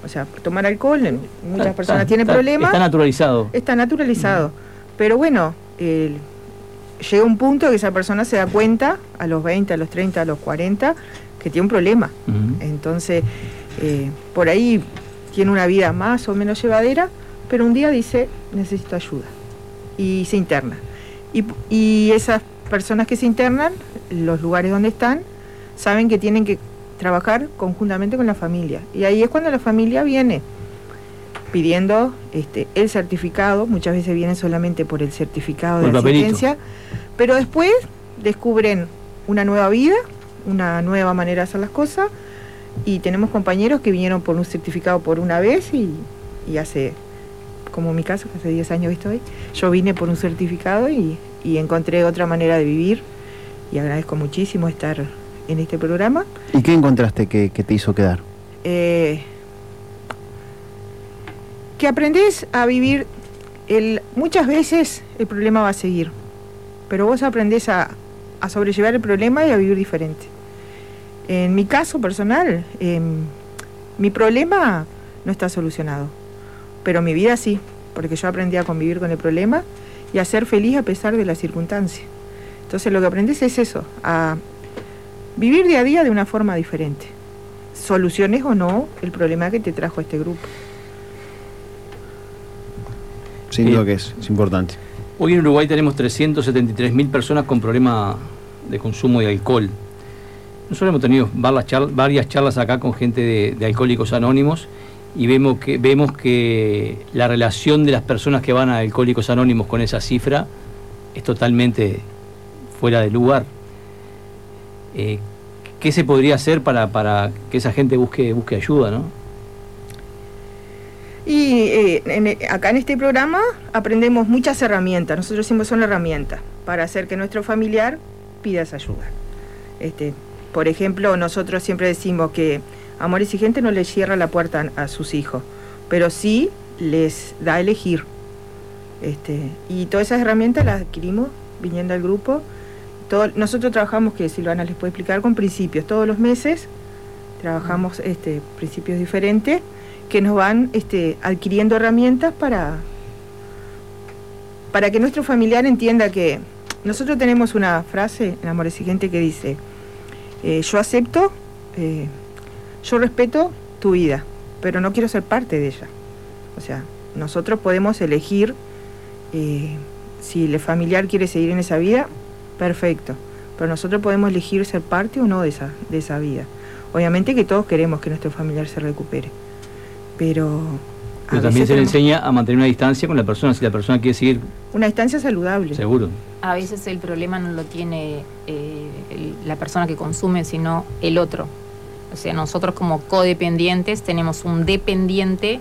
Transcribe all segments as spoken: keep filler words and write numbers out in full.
O sea, tomar alcohol, muchas está, personas está, tienen está, problemas. Está naturalizado. Está naturalizado. Mm. Pero bueno, eh, llega un punto que esa persona se da cuenta, a los veinte, a los treinta, a los cuarenta, que tiene un problema. Uh-huh. Entonces, eh, por ahí tiene una vida más o menos llevadera, pero un día dice, necesito ayuda. Y se interna. Y, y esas personas que se internan, los lugares donde están, saben que tienen que trabajar conjuntamente con la familia. Y ahí es cuando la familia viene pidiendo este, el certificado, muchas veces vienen solamente por el certificado de asistencia, pero después descubren una nueva vida, una nueva manera de hacer las cosas, y tenemos compañeros que vinieron por un certificado por una vez y, y hace, como en mi caso, que hace diez años que estoy, yo vine por un certificado y, y encontré otra manera de vivir, y agradezco muchísimo estar en este programa. ¿Y qué encontraste que, que te hizo quedar? Eh, que aprendés a vivir, el, muchas veces el problema va a seguir, pero vos aprendés a, a sobrellevar el problema y a vivir diferente. En mi caso personal, eh, mi problema no está solucionado, pero mi vida sí, porque yo aprendí a convivir con el problema y a ser feliz a pesar de las circunstancias. Entonces lo que aprendés es eso, a vivir día a día de una forma diferente, soluciones o no el problema que te trajo este grupo. Sin duda que es, es importante. Hoy en Uruguay tenemos trescientas setenta y tres mil personas con problemas de consumo de alcohol. Nosotros hemos tenido varias charlas, varias charlas acá con gente de, de Alcohólicos Anónimos y vemos que, vemos que la relación de las personas que van a Alcohólicos Anónimos con esa cifra es totalmente fuera de lugar. Eh, ¿Qué se podría hacer para, para que esa gente busque, busque ayuda, no? Y eh, en, acá en este programa aprendemos muchas herramientas. Nosotros decimos son herramientas para hacer que nuestro familiar pida esa ayuda. Este, por ejemplo, nosotros siempre decimos que Amor Exigente no le cierra la puerta a, a sus hijos, pero sí les da a elegir. Este, y todas esas herramientas las adquirimos viniendo al grupo. Todo, nosotros trabajamos, que Silvana les puede explicar, con principios. Todos los meses trabajamos este, principios diferentes que nos van este, adquiriendo herramientas para, para que nuestro familiar entienda que nosotros tenemos una frase en Amor Exigente que dice, eh, yo acepto, eh, yo respeto tu vida, pero no quiero ser parte de ella. O sea, nosotros podemos elegir eh, si el familiar quiere seguir en esa vida, perfecto, pero nosotros podemos elegir ser parte o no de esa, de esa vida. Obviamente que todos queremos que nuestro familiar se recupere, pero... Pero también se tenemos... le enseña a mantener una distancia con la persona, si la persona quiere seguir... Una distancia saludable. Seguro. A veces el problema no lo tiene eh, el, la persona que consume, sino el otro. O sea, nosotros como codependientes tenemos un dependiente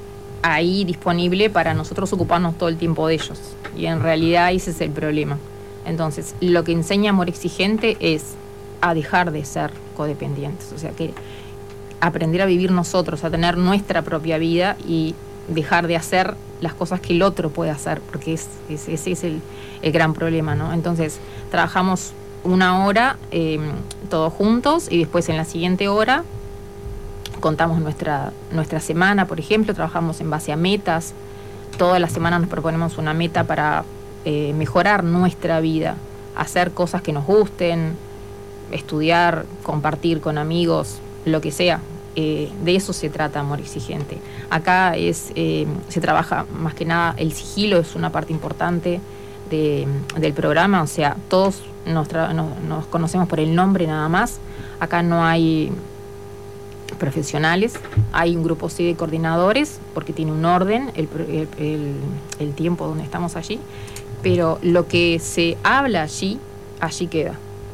ahí disponible para nosotros ocuparnos todo el tiempo de ellos. Y en realidad ese es el problema. Entonces, lo que enseña Amor Exigente es a dejar de ser codependientes. O sea, que aprender a vivir nosotros, a tener nuestra propia vida y dejar de hacer las cosas que el otro puede hacer, porque es, es, ese es el, el gran problema, ¿no? Entonces, trabajamos una hora eh, todos juntos y después en la siguiente hora contamos nuestra, nuestra semana, por ejemplo, trabajamos en base a metas. Toda la semana nos proponemos una meta para eh, mejorar nuestra vida, hacer cosas que nos gusten, estudiar, compartir con amigos, lo que sea. Eh, de eso se trata Amor Exigente. Acá es eh, se trabaja más que nada, el sigilo es una parte importante de, del programa, o sea, todos nos, tra- nos, nos conocemos por el nombre nada más. Acá no hay profesionales, hay un grupo sí de coordinadores, porque tiene un orden, el, el, el, el tiempo donde estamos allí, pero lo que se habla allí, allí queda.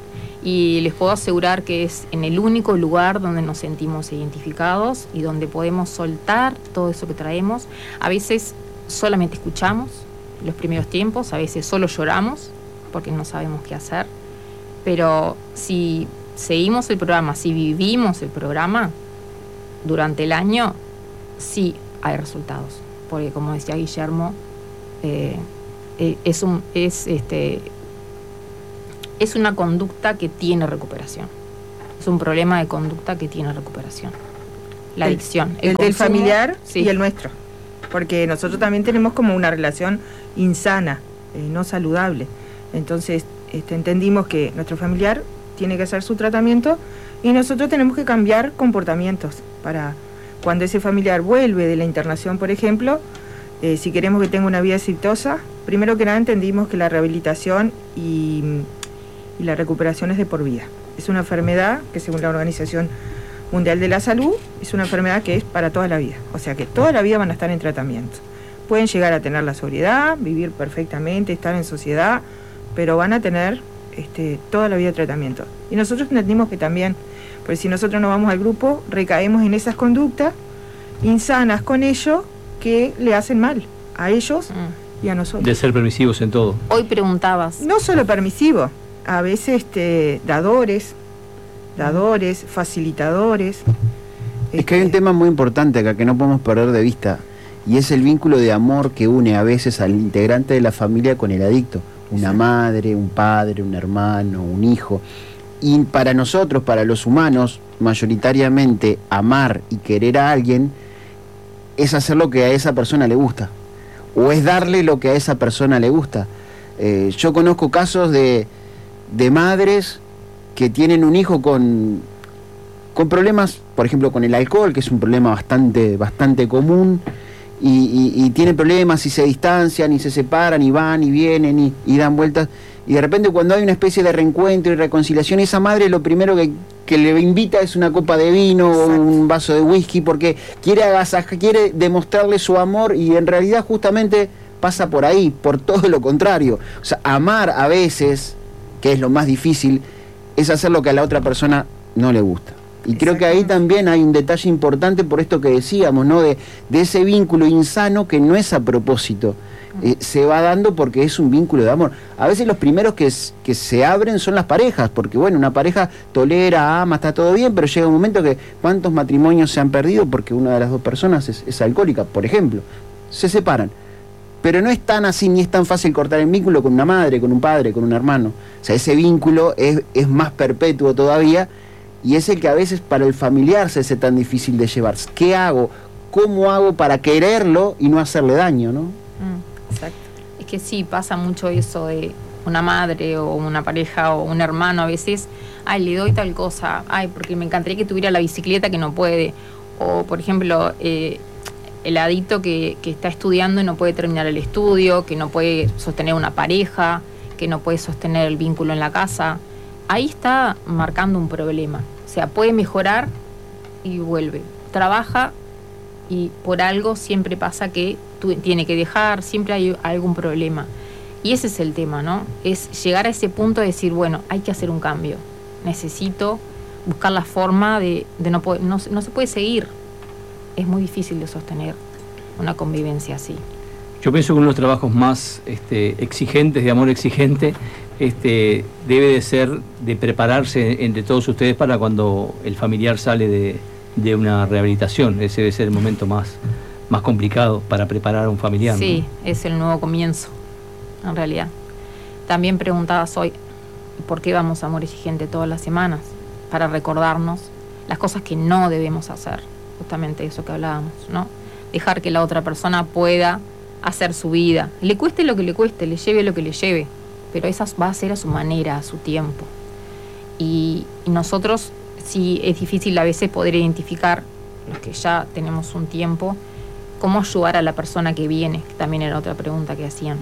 Y les puedo asegurar que es en el único lugar donde nos sentimos identificados y donde podemos soltar todo eso que traemos. A veces solamente escuchamos los primeros tiempos, a veces solo lloramos porque no sabemos qué hacer, pero si seguimos el programa, si vivimos el programa durante el año, sí hay resultados, porque como decía Guillermo, eh, eh, es un es este es una conducta que tiene recuperación. Es un problema de conducta que tiene recuperación. la adicción. El, el, el del familiar sí. y el nuestro. Porque nosotros también tenemos como una relación insana, eh, no saludable. Entonces este, entendimos que nuestro familiar tiene que hacer su tratamiento y nosotros tenemos que cambiar comportamientos para cuando ese familiar vuelve de la internación, por ejemplo, eh, si queremos que tenga una vida exitosa, primero que nada entendimos que la rehabilitación y, y la recuperación es de por vida. Es una enfermedad que según la Organización Mundial de la Salud es una enfermedad que es para toda la vida, o sea que toda la vida van a estar en tratamiento. Pueden llegar a tener la sobriedad, vivir perfectamente, estar en sociedad, pero van a tener este, toda la vida de tratamiento. Y nosotros entendimos que también, porque si nosotros no vamos al grupo, recaemos en esas conductas insanas con ellos que le hacen mal a ellos mm. y a nosotros. De ser permisivos en todo. Hoy preguntabas. No solo permisivos, a veces este, dadores, dadores, facilitadores. Es que hay un tema muy importante acá que no podemos perder de vista, y es el vínculo de amor que une a veces al integrante de la familia con el adicto. Una sí. madre, un padre, un hermano, un hijo. Y para nosotros, para los humanos, mayoritariamente amar y querer a alguien es hacer lo que a esa persona le gusta, o es darle lo que a esa persona le gusta. Eh, yo conozco casos de, de madres que tienen un hijo con, con problemas, por ejemplo con el alcohol, que es un problema bastante, bastante común, y, y, y tienen problemas y se distancian y se separan y van y vienen y, y dan vueltas, y de repente cuando hay una especie de reencuentro y reconciliación, esa madre lo primero que, que le invita es una copa de vino o un vaso de whisky, porque quiere agasajar, quiere demostrarle su amor, y en realidad justamente pasa por ahí, por todo lo contrario. O sea, amar a veces, que es lo más difícil, es hacer lo que a la otra persona no le gusta. Y creo que ahí también hay un detalle importante por esto que decíamos, ¿no? De, de ese vínculo insano que no es a propósito. Eh, se va dando porque es un vínculo de amor. A veces los primeros que, que se abren son las parejas, porque bueno, una pareja tolera, ama, está todo bien, pero llega un momento que ¿cuántos matrimonios se han perdido porque una de las dos personas es, es alcohólica, por ejemplo? Se separan. Pero no es tan así, ni es tan fácil cortar el vínculo con una madre, con un padre, con un hermano. O sea, ese vínculo es, es más perpetuo todavía, y es el que a veces para el familiar se hace tan difícil de llevar. ¿Qué hago? ¿Cómo hago para quererlo y no hacerle daño, no? Mm, exacto. Es que sí, pasa mucho eso de una madre o una pareja o un hermano a veces, ay, le doy tal cosa, ay, porque me encantaría que tuviera la bicicleta que no puede. O, por ejemplo, eh, el adicto que, que está estudiando y no puede terminar el estudio, que no puede sostener una pareja, que no puede sostener el vínculo en la casa. Ahí está marcando un problema. O sea, puede mejorar y vuelve. Trabaja y por algo siempre pasa que tú, tiene que dejar, siempre hay algún problema. Y ese es el tema, ¿no? Es llegar a ese punto de decir, bueno, hay que hacer un cambio. Necesito buscar la forma de, de no poder, no, no se puede seguir. Es muy difícil de sostener una convivencia así. Yo pienso que uno de los trabajos más este, exigentes, de amor exigente, este, debe de ser de prepararse entre todos ustedes para cuando el familiar sale de, de una rehabilitación. Ese debe ser el momento más, más complicado para preparar a un familiar. Sí, ¿no? Es el nuevo comienzo, en realidad. También preguntabas hoy, ¿por qué vamos a amor exigente todas las semanas? Para recordarnos las cosas que no debemos hacer. Justamente eso que hablábamos, ¿no? Dejar que la otra persona pueda hacer su vida. Le cueste lo que le cueste, le lleve lo que le lleve, pero esa va a ser a su manera, a su tiempo. Y, y nosotros, sí es difícil a veces poder identificar, los que ya tenemos un tiempo, cómo ayudar a la persona que viene, que también era otra pregunta que hacían.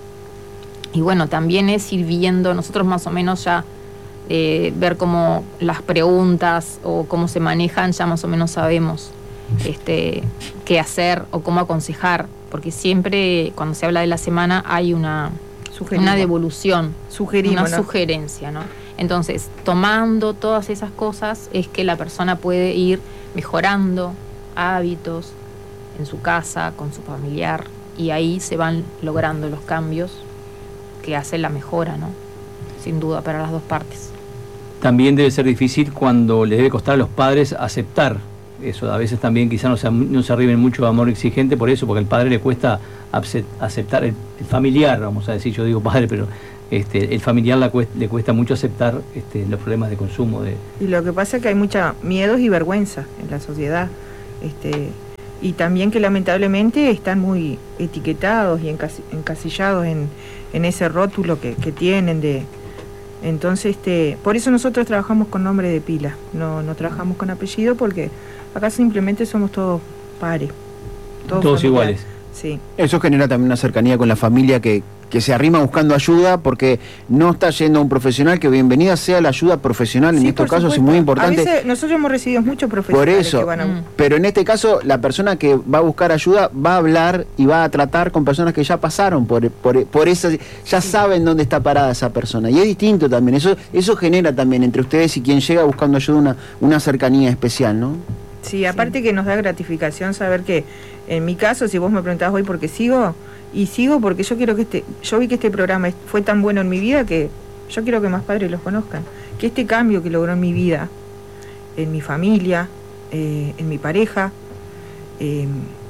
Y bueno, también es ir viendo, nosotros más o menos ya, eh, ver cómo las preguntas o cómo se manejan, ya más o menos sabemos este, qué hacer o cómo aconsejar, porque siempre cuando se habla de la semana hay una, una devolución, Sugerimos, una ¿no? sugerencia, ¿no? Entonces, tomando todas esas cosas es que la persona puede ir mejorando hábitos en su casa, con su familiar, y ahí se van logrando los cambios que hace la mejora, ¿no? Sin duda, para las dos partes. También debe ser difícil cuando le debe costar a los padres aceptar eso. A veces también quizás no se, no se arriben mucho a amor exigente por eso, porque al padre le cuesta aceptar, el, el familiar, vamos a decir, yo digo padre, pero este, el familiar le cuesta, le cuesta mucho aceptar este, los problemas de consumo. De... Y lo que pasa es que hay mucha miedos y vergüenza en la sociedad. Este, y también que lamentablemente están muy etiquetados y encas, encasillados en, en ese rótulo que, que tienen de... Entonces, este, por eso nosotros trabajamos con nombre de pila, no, no trabajamos con apellido, porque acá simplemente somos todos pares. Todos, todos iguales. Sí. Eso genera también una cercanía con la familia que, que se arrima buscando ayuda, porque no está yendo a un profesional, que bienvenida sea la ayuda profesional, en sí, estos casos supuesto. Es muy importante. A veces nosotros hemos recibido muchos profesionales. Por eso, que van a... mm. pero en este caso la persona que va a buscar ayuda va a hablar y va a tratar con personas que ya pasaron por, por, por eso, ya sí. saben dónde está parada esa persona. Y es distinto también, eso, eso genera también entre ustedes y quien llega buscando ayuda una, una cercanía especial, ¿no? Sí, aparte sí. que nos da gratificación saber que, en mi caso, si vos me preguntás hoy por qué sigo, y sigo porque yo quiero que este, yo vi que este programa fue tan bueno en mi vida que yo quiero que más padres los conozcan. Que este cambio que logró en mi vida, en mi familia, eh, en mi pareja, eh,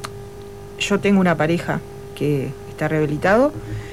yo tengo una pareja que está rehabilitado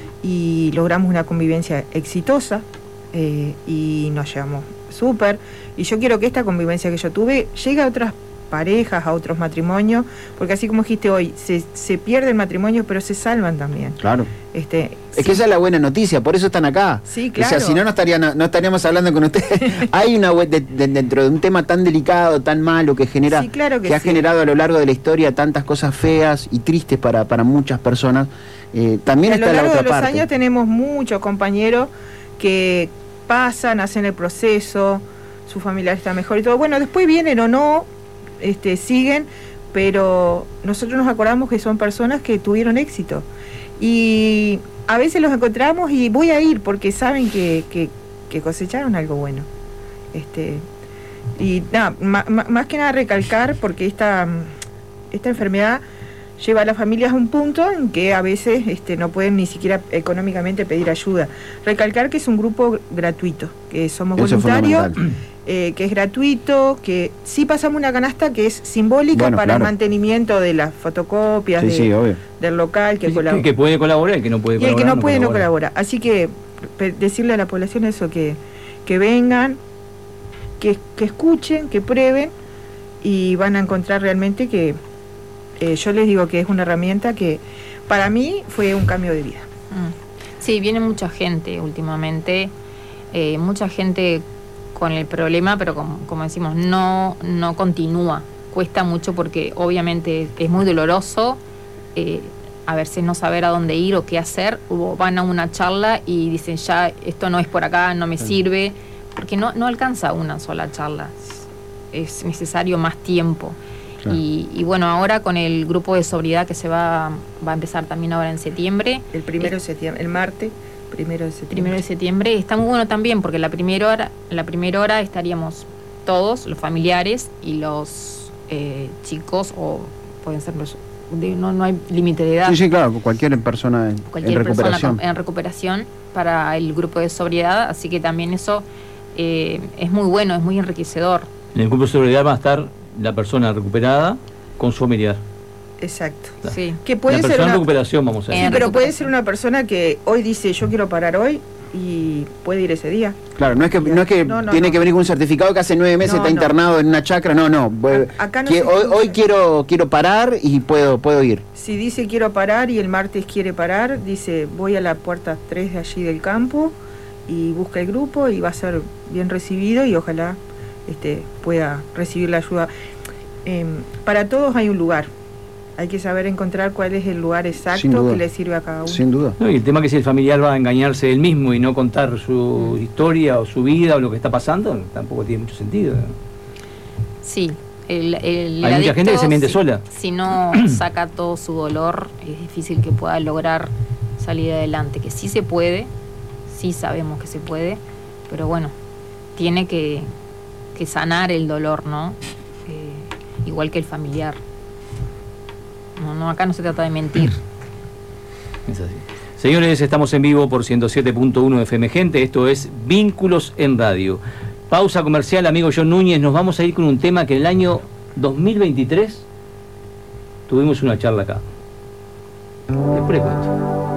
y logramos una convivencia exitosa eh, y nos llevamos súper. Y yo quiero que esta convivencia que yo tuve llegue a otras parejas, a otros matrimonios, porque así como dijiste hoy, se, se pierden matrimonios, pero se salvan también. Claro. Este, es sí. que esa es la buena noticia, por eso están acá. Sí, claro. O sea, si no, no, estarían, no estaríamos hablando con ustedes. Hay una de, de, dentro de un tema tan delicado, tan malo, que genera, sí, claro que, que ha sí. generado a lo largo de la historia tantas cosas feas y tristes para, para muchas personas. Eh, también está la otra parte. A lo largo de los años tenemos muchos compañeros que pasan, hacen el proceso, su familia está mejor y todo. Bueno, después vienen o no, este, siguen, pero nosotros nos acordamos que son personas que tuvieron éxito. Y a veces los encontramos y voy a ir porque saben que, que, que cosecharon algo bueno. Este, y nada, ma, ma, más que nada recalcar, porque esta, esta enfermedad lleva a las familias a un punto en que a veces este, no pueden ni siquiera económicamente pedir ayuda. Recalcar que es un grupo gratuito, que somos Eso voluntarios, eh, que es gratuito, que sí pasamos una canasta que es simbólica bueno, para claro. el mantenimiento de las fotocopias sí, de, sí, obvio. del local. Que, sí, que, que puede colaborar y que no puede y colaborar. Y el que no, no puede colabora. no colabora. Así que decirle a la población eso, que, que vengan, que, que escuchen, que prueben y van a encontrar realmente que Eh, yo les digo que es una herramienta que para mí fue un cambio de vida. Sí, viene mucha gente últimamente, eh, mucha gente con el problema, pero como, como decimos, no, no continúa. Cuesta mucho porque obviamente es muy doloroso, eh, a veces no saber a dónde ir o qué hacer, o van a una charla y dicen ya esto no es por acá, no me sirve, porque no, no alcanza una sola charla, es necesario más tiempo. Claro. Y, y bueno, ahora con el grupo de sobriedad que se va, va a empezar también ahora en septiembre. El primero eh, de septiembre, el martes, primero de septiembre. Primero de septiembre, está muy bueno también porque la primera hora, la primera hora estaríamos todos, los familiares y los eh, chicos, o pueden ser los, no, no hay límite de edad. Sí, sí, claro, cualquier persona en, cualquier en recuperación. Persona en recuperación para el grupo de sobriedad, así que también eso eh, es muy bueno, es muy enriquecedor. En el grupo de sobriedad va a estar la persona recuperada con su familiar. Exacto. Sí. Que puede la ser persona una en recuperación, vamos a decir. Sí, pero puede ser una persona que hoy dice yo quiero parar hoy y puede ir ese día. Claro, no es que no es que no, no, tiene no. que venir con un certificado que hace nueve meses no, está internado en una chacra, no, no. Acá no que hoy, hoy quiero quiero parar y puedo puedo ir. Si dice quiero parar y el martes quiere parar, dice voy a la puerta tres de allí del campo y busca el grupo y va a ser bien recibido y ojalá este pueda recibir la ayuda. Eh, para todos hay un lugar. Hay que saber encontrar cuál es el lugar exacto que le sirve a cada uno. Sin duda. No, y el tema que si el familiar va a engañarse él mismo y no contar su mm. historia o su vida o lo que está pasando, tampoco tiene mucho sentido. Sí. El, el hay adicto, mucha gente que se miente si, sola. Si no saca todo su dolor, es difícil que pueda lograr salir adelante. Que sí se puede, sí sabemos que se puede, pero bueno, tiene que, que sanar el dolor, ¿no? Eh, igual que el familiar. No, no, acá no se trata de mentir. Es así. Señores, estamos en vivo por ciento siete punto uno F M Gente. Esto es Vínculos en Radio. Pausa comercial, amigo John Núñez. Nos vamos a ir con un tema que en el año dos mil veintitrés tuvimos una charla acá. Después les cuento.